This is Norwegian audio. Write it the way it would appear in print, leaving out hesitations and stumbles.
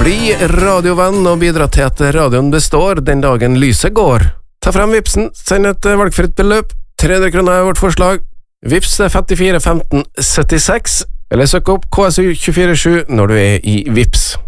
Bli radiovenn og bidra til at radioen består den dagen lyset går. Ta frem Vipsen, send et valgfritt beløp. 300 kroner er vårt forslag. Vips 54 15 76, eller søk opp KSU 247 når du er i Vips.